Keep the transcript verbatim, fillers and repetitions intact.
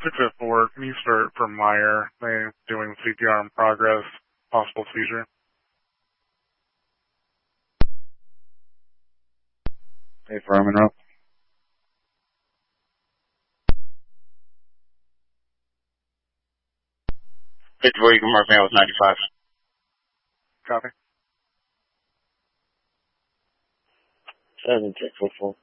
six oh four, can you start for Meyer? They're doing C P R in progress, possible seizure. Hey, for Monroe. fifty-four, you can mark me out with ninety-five. Copy. seven, six, four, four.